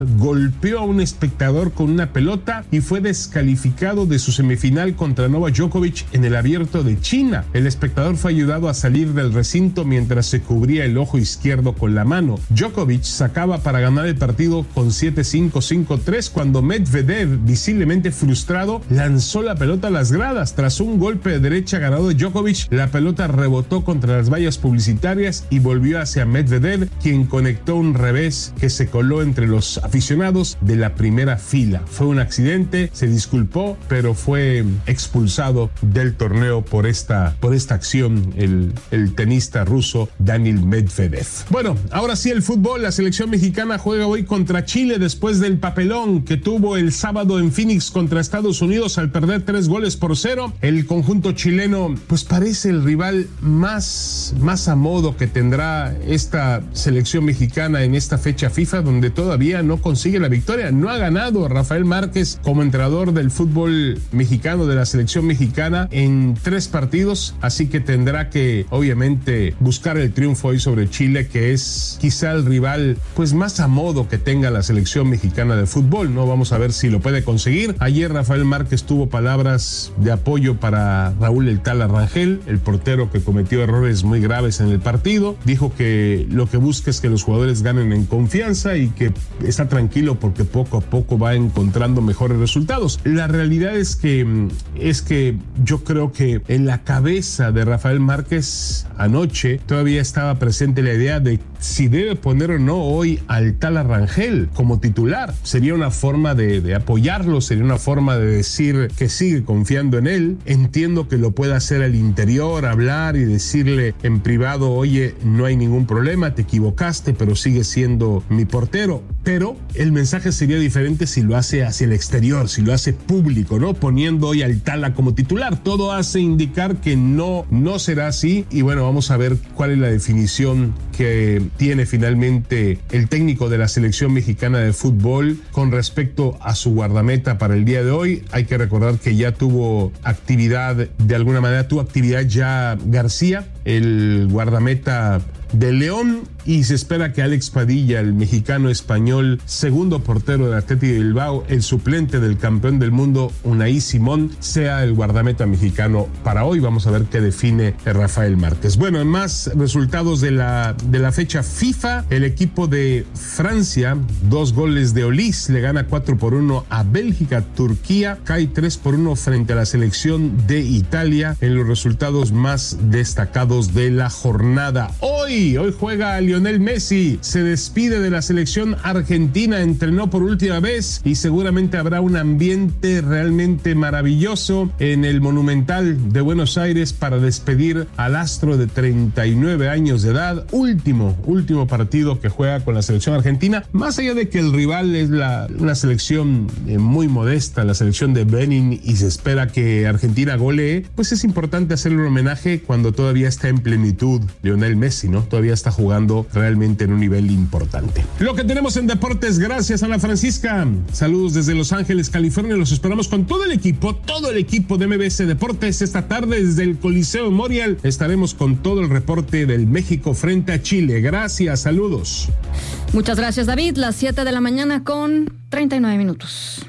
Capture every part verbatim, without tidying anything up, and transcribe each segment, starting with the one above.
golpeó a un espectador con una pelota y fue descalificado de su semifinal contra Novak Djokovic en el Abierto de China. El espectador fue ayudado a salir del recinto mientras se cubría el ojo izquierdo con la mano. Djokovic sacaba para ganar el partido con siete cinco, cinco tres cuando Medvedev, visiblemente frustrado, lanzó la pelota a las gradas. Tras un golpe de derecha ganado de Djokovic, la pelota rebotó contra las vallas publicitarias y volvió hacia Medvedev, quien conectó un revés que se coló entre los aficionados de la primera fila. Fue un accidente, se disculpó, pero fue expulsado del torneo por esta, por esta acción el, el tenista ruso Daniil Medvedev. Bueno, ahora sí el fútbol. La selección mexicana juega hoy contra Chile después del papelón que tuvo el sábado en Phoenix contra Estados Unidos al perder tres goles por cero. El conjunto chileno pues parece el rival más, más a modo que tendrá esta selección mexicana en esta fecha FIFA, donde todavía no consigue la victoria. No ha ganado Rafael Márquez como entrenador del fútbol mexicano, de la selección mexicana, en tres partidos, así que tendrá que obviamente buscar el triunfo hoy sobre Chile, que es quizá el rival pues más a modo que tenga la selección mexicana de fútbol, ¿no? Vamos a ver si lo puede conseguir. Ayer Rafael Márquez tuvo palabras de apoyo para Raúl El Tala Rangel, el portero que cometió errores muy graves en el partido. Dijo que lo que busca es que los jugadores ganen en confianza y que está tranquilo porque poco a poco va encontrando mejores resultados. La realidad es que, es que yo creo que en la cabeza de Rafael Márquez anoche todavía estaba presente la idea de si debe poner o no hoy al Tala Rangel como titular. Sería una forma de, de apoyarlo, sería una forma de decir que sigue confiando en él. Entiendo que lo pueda hacer al interior, hablar y decirle en privado, oye, no hay ningún problema, te equivocaste, pero sigue siendo mi portero. Pero el mensaje sería diferente si lo hace hacia el exterior, si lo hace público, ¿no? Poniendo hoy al Tala como titular. Todo hace indicar que no, no será así. Y bueno, vamos a ver cuál es la definición que tiene finalmente el técnico de la selección mexicana de fútbol con respecto a su guardameta para el día de hoy. Hay que recordar que ya tuvo actividad, de alguna manera tuvo actividad ya García, el guardameta de León, y se espera que Alex Padilla, el mexicano español, segundo portero del Athletic de Bilbao, el suplente del campeón del mundo Unai Simón, sea el guardameta mexicano para hoy. Vamos a ver qué define Rafael Márquez. Bueno, en más resultados de la, de la fecha FIFA, el equipo de Francia, dos goles de Olís, le gana cuatro por uno a Bélgica. Turquía cae tres por uno frente a la selección de Italia en los resultados más destacados de la jornada. Hoy, hoy juega Lionel Messi, se despide de la selección argentina, entrenó por última vez y seguramente habrá un ambiente realmente maravilloso en el Monumental de Buenos Aires para despedir al astro de treinta y nueve años de edad. Último, último partido que juega con la selección argentina, más allá de que el rival es la, una selección eh, muy modesta, la selección de Benin, y se espera que Argentina golee, pues es importante hacerle un homenaje cuando todavía está en plenitud Lionel Messi, ¿no? Todavía está jugando realmente en un nivel importante. Lo que tenemos en deportes, gracias a Ana Francisca. Saludos desde Los Ángeles, California. Los esperamos con todo el equipo, todo el equipo de M B S Deportes. Esta tarde desde el Coliseo Memorial estaremos con todo el reporte del México frente a Chile. Gracias, saludos. Muchas gracias, David. Las siete de la mañana con treinta y nueve minutos.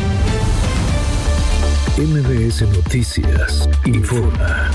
M B S Noticias informa.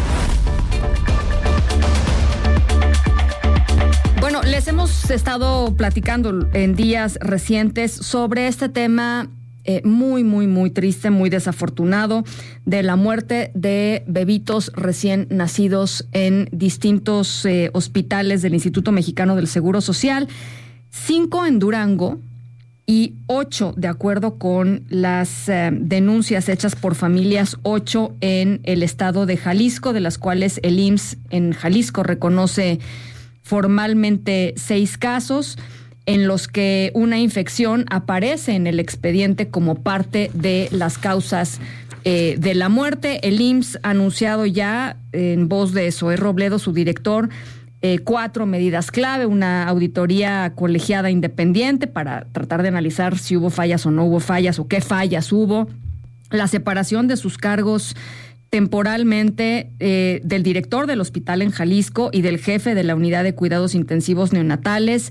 Bueno, les hemos estado platicando en días recientes sobre este tema eh, muy, muy, muy triste, muy desafortunado, de la muerte de bebitos recién nacidos en distintos eh, hospitales del Instituto Mexicano del Seguro Social, cinco en Durango y ocho, de acuerdo con las eh, denuncias hechas por familias, ocho en el estado de Jalisco, de las cuales el I M S S en Jalisco reconoce formalmente seis casos en los que una infección aparece en el expediente como parte de las causas eh, de la muerte. El I M S S ha anunciado ya, en voz de Zoé Robledo, su director, eh, cuatro medidas clave: una auditoría colegiada independiente para tratar de analizar si hubo fallas o no hubo fallas o qué fallas hubo, la separación de sus cargos temporalmente eh, del director del hospital en Jalisco y del jefe de la unidad de cuidados intensivos neonatales,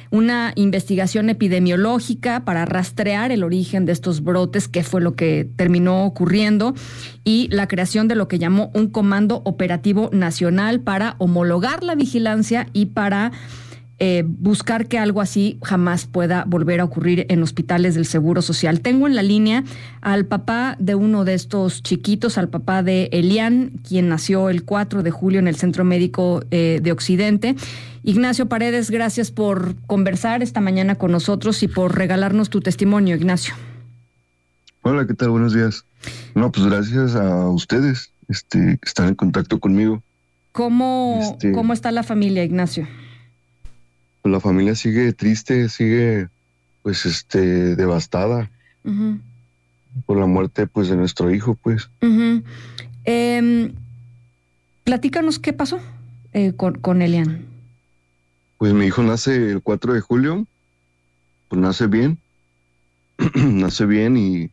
una investigación epidemiológica para rastrear el origen de estos brotes, qué fue lo que terminó ocurriendo, y la creación de lo que llamó un Comando Operativo Nacional para homologar la vigilancia y para eh, buscar que algo así jamás pueda volver a ocurrir en hospitales del Seguro Social. Tengo en la línea al papá de uno de estos chiquitos, al papá de Elian, quien nació el cuatro de julio en el Centro Médico eh, de Occidente. Ignacio Paredes, gracias por conversar esta mañana con nosotros y por regalarnos tu testimonio, Ignacio. Hola, ¿qué tal? Buenos días. No, pues gracias a ustedes este, que están en contacto conmigo. ¿Cómo, este, ¿Cómo está la familia, Ignacio? La familia sigue triste, sigue pues este devastada uh-huh. por la muerte pues de nuestro hijo, pues. Uh-huh. Eh, platícanos qué pasó eh, con, con Elian. Pues mi hijo nace el cuatro de julio, pues nace bien, nace bien y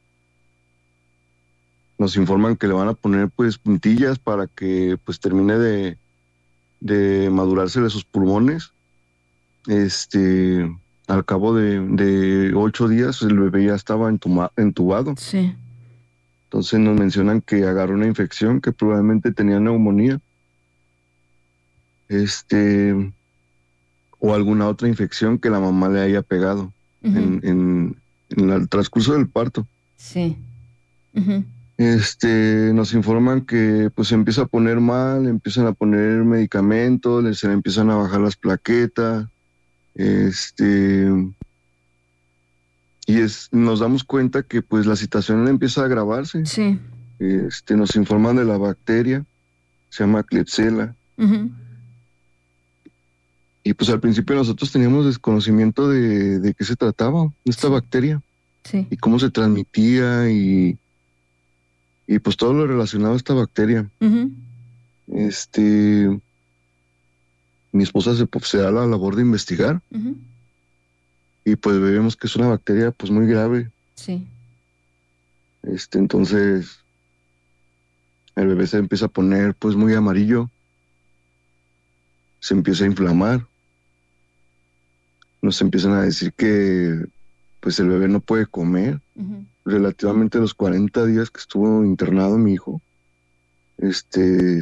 nos informan que le van a poner pues puntillas para que pues termine de, de madurarse de sus pulmones. Este, al cabo de, de ocho días el bebé ya estaba entuma, entubado. Sí. Entonces nos mencionan que agarró una infección, que probablemente tenía neumonía. Este, o alguna otra infección que la mamá le haya pegado uh-huh. en, en, en el transcurso del parto. Sí. Uh-huh. Este, nos informan que pues se empieza a poner mal, empiezan a poner medicamentos, le, se le empiezan a bajar las plaquetas. Este y es, nos damos cuenta que pues la situación empieza a agravarse. Sí. Este, nos informan de la bacteria, se llama Klebsiella. Uh-huh. Y pues al principio nosotros teníamos desconocimiento de, de qué se trataba esta sí. bacteria. Sí. Y cómo se transmitía y, y pues todo lo relacionado a esta bacteria. Uh-huh. Este Mi esposa se, se da la labor de investigar uh-huh. y pues vemos que es una bacteria pues muy grave. Sí. Este, entonces el bebé se empieza a poner pues muy amarillo, se empieza a inflamar, nos empiezan a decir que pues el bebé no puede comer. Uh-huh. Relativamente a los cuarenta días que estuvo internado mi hijo, este...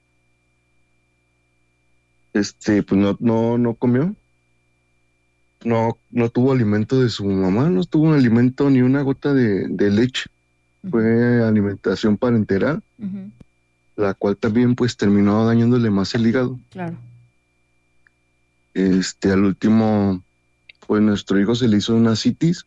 Este, pues no, no, no comió, no, no tuvo alimento de su mamá, no tuvo un alimento ni una gota de, de leche, uh-huh. fue alimentación parenteral, uh-huh. la cual también pues terminó dañándole más el hígado. Claro. Este, al último, pues nuestro hijo se le hizo una citis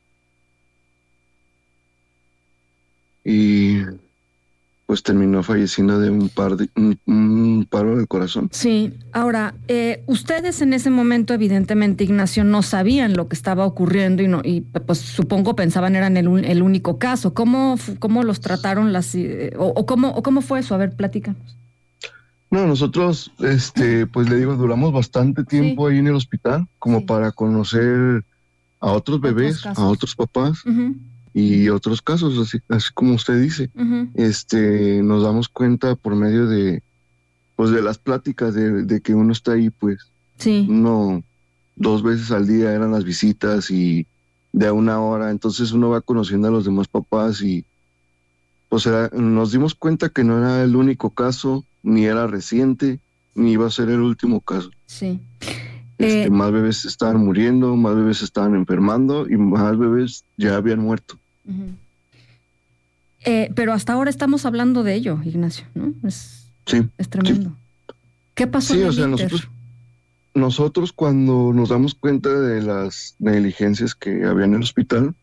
y pues terminó falleciendo de un, par de, un, un paro del corazón. Sí, ahora, eh, ustedes en ese momento, evidentemente, Ignacio, no sabían lo que estaba ocurriendo y, no, y pues supongo pensaban eran el, el único caso. ¿Cómo, cómo los trataron las eh, o, o, cómo, o cómo fue eso? A ver, platícanos. No, nosotros, este, pues le digo, duramos bastante tiempo sí. ahí en el hospital, como sí. para conocer a otros bebés, otros a otros papás. Uh-huh. Y otros casos, así, así como usted dice, uh-huh. este, nos damos cuenta por medio de, pues de las pláticas de, de que uno está ahí, pues, sí. uno, dos veces al día eran las visitas y de a una hora, entonces uno va conociendo a los demás papás y, pues era, nos dimos cuenta que no era el único caso, ni era reciente, ni iba a ser el último caso. Sí. Este, eh... Más bebés estaban muriendo, más bebés estaban enfermando y más bebés ya habían muerto. Uh-huh. Eh, pero hasta ahora estamos hablando de ello, Ignacio, ¿no? Es, sí, es tremendo. Sí. ¿Qué pasó? Sí, en o el sea, Inter? nosotros, nosotros cuando nos damos cuenta de las negligencias que había en el hospital,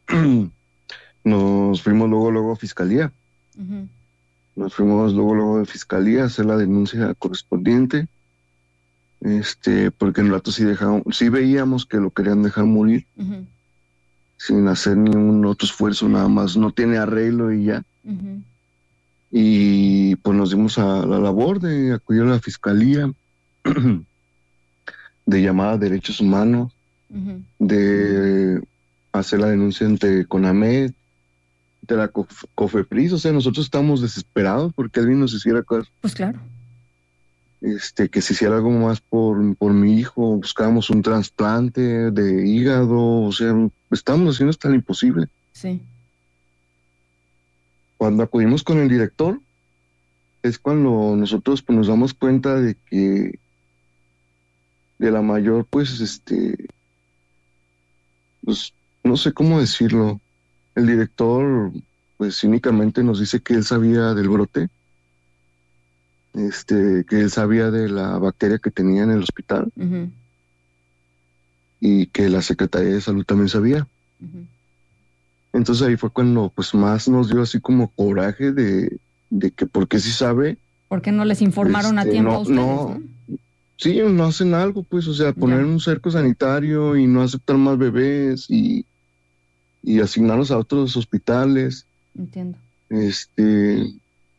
nos fuimos luego, luego a fiscalía. Uh-huh. Nos fuimos luego, luego a fiscalía a hacer la denuncia correspondiente. Este, porque en el rato sí dejaron, sí veíamos que lo querían dejar morir. Uh-huh. Sin hacer ningún otro esfuerzo, nada más, no tiene arreglo y ya. Uh-huh. Y pues nos dimos a la labor de acudir a la fiscalía, de llamar a derechos humanos, uh-huh. de hacer la denuncia ante CONAMED, de la COFEPRIS, o sea, nosotros estamos desesperados porque alguien nos hiciera caso. Pues claro. este, que se hiciera algo más por, por mi hijo, buscábamos un trasplante de hígado, o sea, estábamos haciendo hasta lo imposible. Sí. Cuando acudimos con el director, es cuando nosotros pues, nos damos cuenta de que de la mayor, pues, este, pues, no sé cómo decirlo, el director, pues, cínicamente nos dice que él sabía del brote, este, que él sabía de la bacteria que tenía en el hospital, uh-huh. y que la Secretaría de Salud también sabía. Uh-huh. Entonces ahí fue cuando, pues, más nos dio así como coraje de, de que por qué sí sabe. ¿Por qué no les informaron este, a tiempo no, a ustedes? No, ¿no? Sí, no hacen algo, pues, o sea, poner ya. un cerco sanitario y no aceptar más bebés y, y asignarlos a otros hospitales. Entiendo. Este...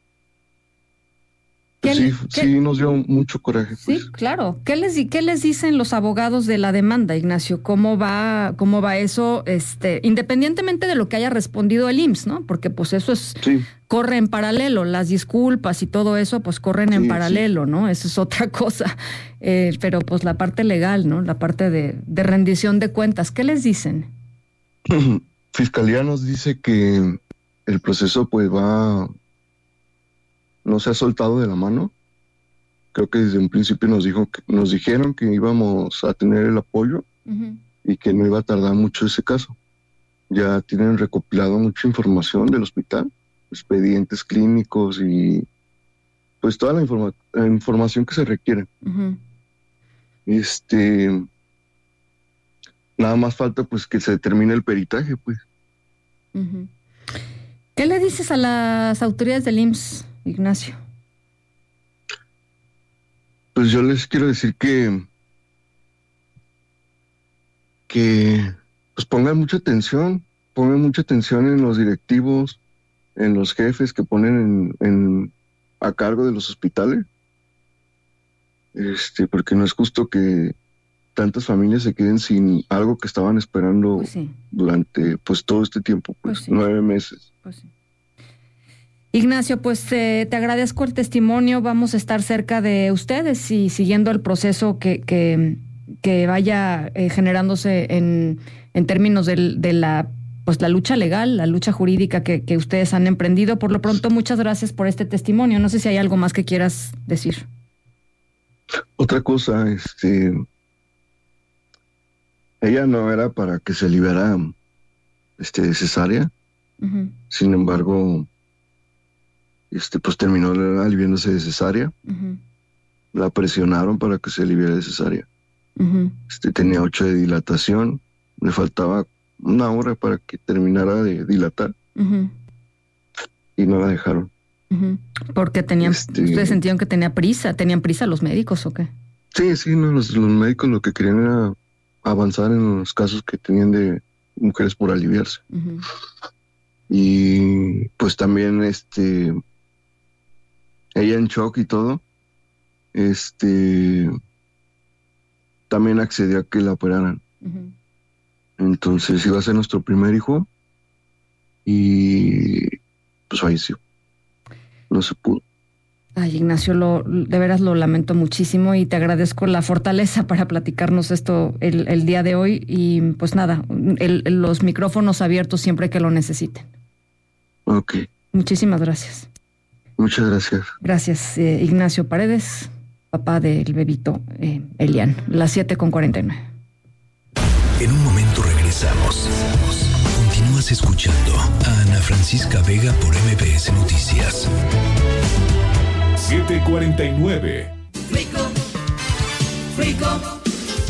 Pues sí, ¿qué? sí nos dio mucho coraje. Pues. Sí, claro. ¿Qué les, ¿Qué les dicen los abogados de la demanda, Ignacio? ¿Cómo va, cómo va eso? Este, independientemente de lo que haya respondido el I M S S, ¿no? Porque pues eso es, sí. corre en paralelo, las disculpas y todo eso, pues corren sí, en paralelo, sí. ¿no? Eso es otra cosa. Eh, pero pues la parte legal, ¿no? La parte de, de rendición de cuentas, ¿qué les dicen? Fiscalía nos dice que el proceso pues va... no se ha soltado de la mano. Creo que desde un principio nos dijo que, nos dijeron que íbamos a tener el apoyo uh-huh. y que no iba a tardar mucho ese caso. Ya tienen recopilado mucha información del hospital, expedientes clínicos y pues toda la, informa- la información que se requiere. Uh-huh. Este, nada más falta pues que se termine el peritaje, pues. Uh-huh. ¿Qué le dices a las autoridades del I M S S, Ignacio? Pues yo les quiero decir que que pues pongan mucha atención, pongan mucha atención en los directivos, en los jefes que ponen en, en a cargo de los hospitales, este, porque no es justo que tantas familias se queden sin algo que estaban esperando pues sí. durante pues todo este tiempo, pues, pues sí. nueve meses. Pues sí. Ignacio, pues eh, te agradezco el testimonio, vamos a estar cerca de ustedes y siguiendo el proceso que, que, que vaya eh, generándose en, en términos de, de la, pues, la lucha legal, la lucha jurídica que, que ustedes han emprendido. Por lo pronto, muchas gracias por este testimonio. No sé si hay algo más que quieras decir. Otra cosa, este, ella no era para que se liberara este, cesárea, uh-huh. sin embargo... Este, pues terminó aliviándose de cesárea. Uh-huh. La presionaron para que se aliviara de cesárea. Uh-huh. Este, tenía ocho de dilatación. Le faltaba una hora para que terminara de dilatar. Uh-huh. Y no la dejaron. Uh-huh. Porque tenían, este, ustedes sentían que tenía prisa. ¿Tenían prisa los médicos o qué? Sí, sí, no, los, los médicos lo que querían era avanzar en los casos que tenían de mujeres por aliviarse. Uh-huh. Y pues también este... ella en shock y todo, este, también accedió a que la operaran. Uh-huh. Entonces iba a ser nuestro primer hijo y pues falleció. No se pudo. Ay, Ignacio, lo, de veras lo lamento muchísimo y te agradezco la fortaleza para platicarnos esto el, el día de hoy y pues nada, el, los micrófonos abiertos siempre que lo necesiten. Ok. Muchísimas gracias. Muchas gracias. Gracias, eh, Ignacio Paredes, papá del bebito eh, Elian. Las siete con cuarenta y nueve. En un momento regresamos. Continúas escuchando a Ana Francisca Vega por M B S Noticias. siete cuarenta y nueve. Frico, Frico.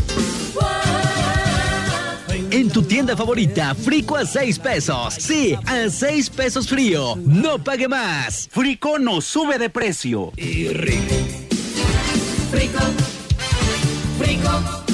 En tu tienda favorita, Frico a seis pesos. Sí, a seis pesos frío. No pague más. Frico no sube de precio. Y rico. Frico, Frico.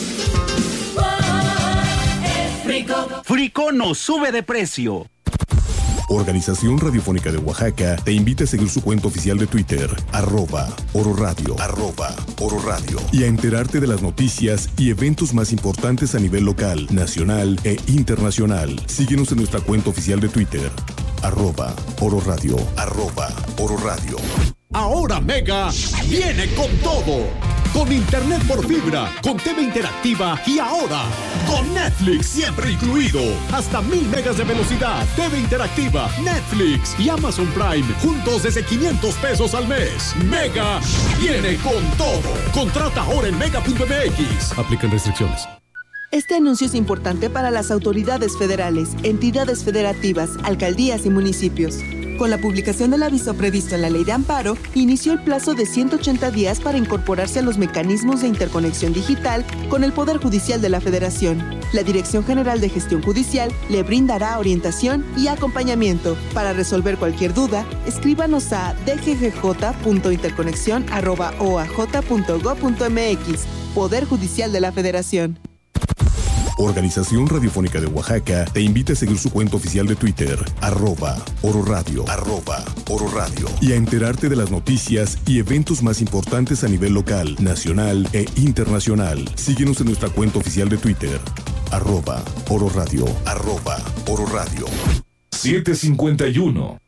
Oh, es Frico. Frico no sube de precio. Organización Radiofónica de Oaxaca te invita a seguir su cuenta oficial de Twitter, arroba Oro Radio, arroba Oro Radio, y a enterarte de las noticias y eventos más importantes a nivel local, nacional e internacional. Síguenos en nuestra cuenta oficial de Twitter, arroba Oro Radio, arroba Oro Radio. Ahora Mega viene con todo. Con internet por fibra, con T V interactiva y ahora con Netflix siempre incluido. Hasta mil megas de velocidad, T V interactiva, Netflix y Amazon Prime juntos desde quinientos pesos al mes. Mega viene con todo. Contrata ahora en mega punto m x. Aplican restricciones. Este anuncio es importante para las autoridades federales, entidades federativas, alcaldías y municipios. Con la publicación del aviso previsto en la Ley de Amparo, inició el plazo de ciento ochenta días para incorporarse a los mecanismos de interconexión digital con el Poder Judicial de la Federación. La Dirección General de Gestión Judicial le brindará orientación y acompañamiento. Para resolver cualquier duda, escríbanos a d g g j punto interconexión arroba o a j punto gob punto m x. Poder Judicial de la Federación. Organización Radiofónica de Oaxaca te invita a seguir su cuenta oficial de Twitter, arroba Oro Radio, arroba Oro Radio, y a enterarte de las noticias y eventos más importantes a nivel local, nacional e internacional. Síguenos en nuestra cuenta oficial de Twitter, arroba Oro Radio, arroba Oro Radio. siete cincuenta y uno.